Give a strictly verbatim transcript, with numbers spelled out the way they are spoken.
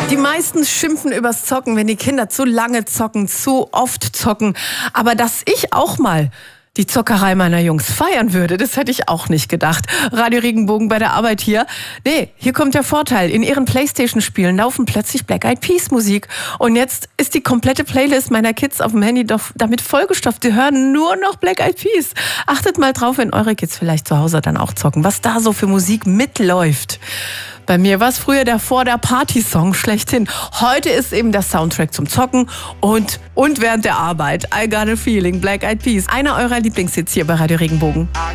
Die meisten schimpfen übers Zocken, wenn die Kinder zu lange zocken, zu oft zocken. Aber dass ich auch mal die Zockerei meiner Jungs feiern würde, das hätte ich auch nicht gedacht. Radio Regenbogen bei der Arbeit hier. Nee, hier kommt der Vorteil. In ihren Playstation-Spielen laufen plötzlich Black Eyed Peas Musik. Und jetzt ist die komplette Playlist meiner Kids auf dem Handy doch damit vollgestopft. Die hören nur noch Black Eyed Peas. Achtet mal drauf, wenn eure Kids vielleicht zu Hause dann auch zocken, was da so für Musik mitläuft. Bei mir war es früher der Vor der Party-Song schlechthin. Heute ist eben der Soundtrack zum Zocken und, und während der Arbeit. I Got a Feeling, Black Eyed Peas. Einer eurer Lieblingshits hier bei Radio Regenbogen.